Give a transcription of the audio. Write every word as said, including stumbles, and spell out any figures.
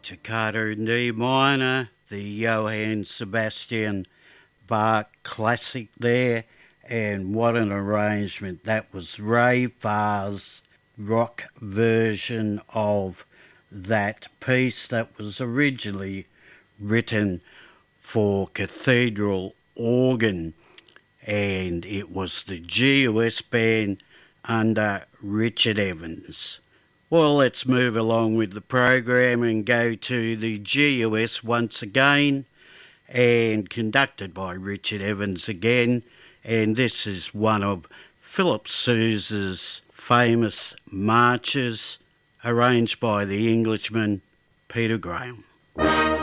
Toccata in D minor, the Johann Sebastian Bach classic there, and what an arrangement. That was Ray Farr's rock version of that piece that was originally written for cathedral organ, and it was the G U S band under Richard Evans. Well, let's move along with the program and go to the G U S once again, and conducted by Richard Evans again, and this is one of Philip Sousa's famous marches, arranged by the Englishman Peter Graham.